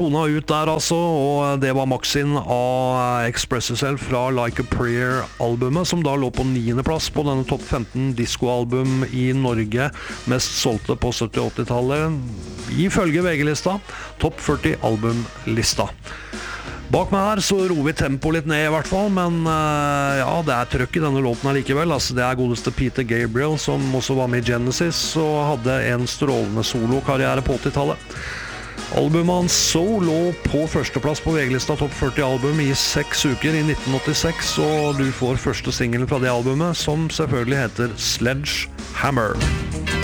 Tona ut der altså, og det var Maxin av Express Yourself fra Like a Prayer-albumet, som da lå på 9. plass på denne topp 15 disco-album i Norge, mest solgte på 70-80-tallet, ifølge VG-lista, topp 40 albumlista. Bak meg her så roer vi tempo litt ned i hvert fall, men ja, det trøkk i denne låten likevel. Altså, det godeste Peter Gabriel, som også var med i Genesis, og hadde en strålende solokarriere på 80-tallet. Albumet hans So lå på førsteplass på VG-lista topp 40 album i 6 uker i 1986, og du får første singelen fra det albumet, som selvfølgelig heter Sledgehammer.